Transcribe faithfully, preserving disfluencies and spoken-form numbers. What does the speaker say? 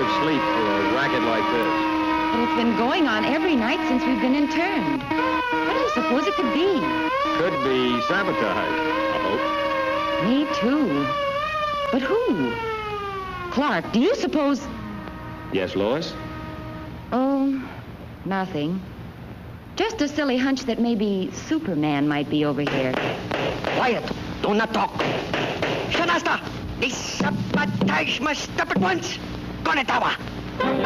of sleep for a racket like this. But it's been going on every night since we've been interned. What do you suppose it could be? Could be sabotage, I hope. Me too. But who? Clark, do you suppose... Yes, Lois? Oh, nothing. Just a silly hunch that maybe Superman might be over here. Quiet. Do not talk. Shanasta, this sabotage must stop at once. Konetawa.